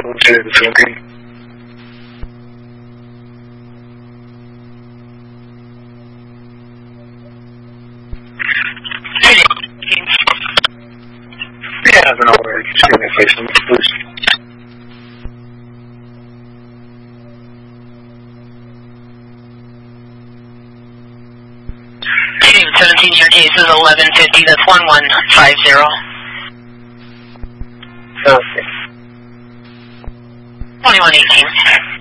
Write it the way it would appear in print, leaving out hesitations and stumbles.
to the Philippines. Yeah, I don't know where it's going to face them. Team 17, your case is 1150, that's 1150. Okay. 2118.